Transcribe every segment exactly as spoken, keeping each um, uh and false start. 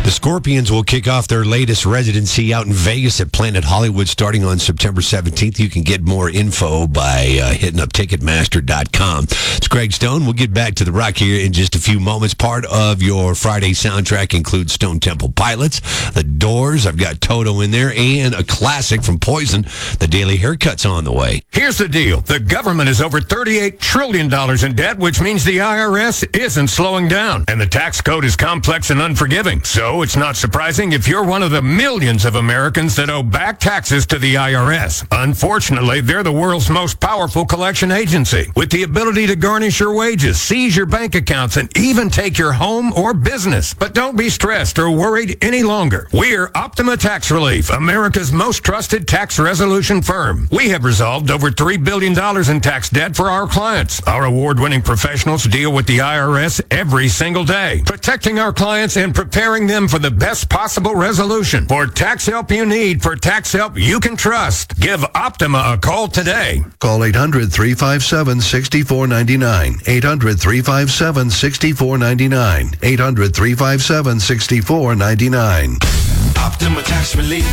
The Scorpions will kick off their latest residency out in Vegas at Planet Hollywood starting on September seventeenth. You can get more info by uh, hitting up Ticketmaster dot com. It's Greg Stone. We'll get back to the rock here in just a few moments. Part of your Friday soundtrack includes Stone Temple Pilots, The Doors, I've got Toto in there, and a classic from Poison, The Daily Haircut's on the way. Here's the deal. The government is over thirty-eight trillion dollars in debt, which means the I R S isn't slowing down. And the tax code is complex and unforgiving. So it's not surprising if you're one of the millions of Americans that owe back taxes to the I R S. Unfortunately, they're the world's most powerful collection agency, with the ability to garnish your wages, seize your bank accounts, and even take your home or business. But don't be stressed or worried any longer. We're Optima Tax Relief, America's most trusted tax resolution firm. We have resolved over three billion dollars in tax debt for our clients. Our award-winning professionals deal with the I R S every single day, protecting our clients and preparing them for the best possible resolution. For tax help you need, for tax help you can trust, give Optima a call today. Call eight hundred, three five seven, six four nine nine. eight hundred, three five seven, six four nine nine. eight hundred, three five seven, six four nine nine. Optima Tax Relief.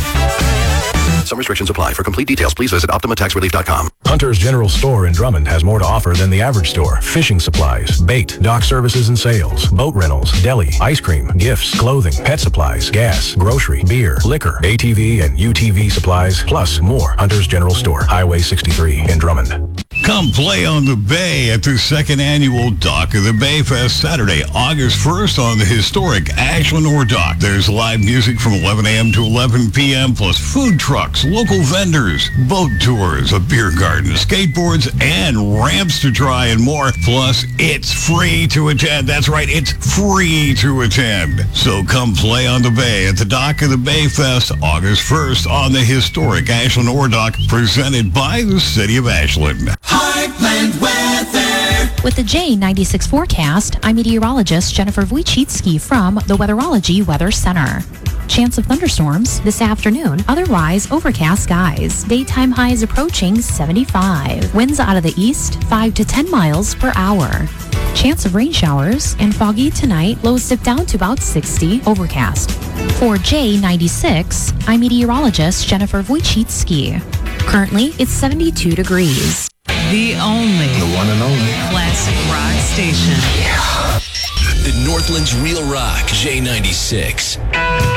Some restrictions apply. For complete details, please visit Optima Tax Relief dot com. Hunter's General Store in Drummond has more to offer than the average store. Fishing supplies, bait, dock services and sales, boat rentals, deli, ice cream, gifts, clothing, pet supplies, gas, grocery, beer, liquor, A T V and U T V supplies, plus more. Hunter's General Store, Highway sixty-three in Drummond. Come play on the Bay at the second annual Dock of the Bay Fest Saturday, August first on the historic Ashland Ore Dock. There's live music from eleven a.m. to eleven p.m. plus food trucks, local vendors, boat tours, a beer garden, skateboards, and ramps to try and more. Plus, it's free to attend. That's right, it's free to attend. So come play on the Bay at the Dock of the Bay Fest August first on the historic Ashland Ore Dock, presented by the City of Ashland. Heartland Weather. With the J ninety-six forecast, I'm meteorologist Jennifer Wojcicki from the Weatherology Weather Center. Chance of thunderstorms this afternoon. Otherwise, overcast skies. Daytime highs approaching seventy-five. Winds out of the east, five to ten miles per hour. Chance of rain showers and foggy tonight. Lows dip down to about sixty. Overcast. For J ninety-six, I'm meteorologist Jennifer Wojcicki. Currently, it's seventy-two degrees. The only. The one and only. Classic rock station. The Northland's Real Rock, J ninety-six.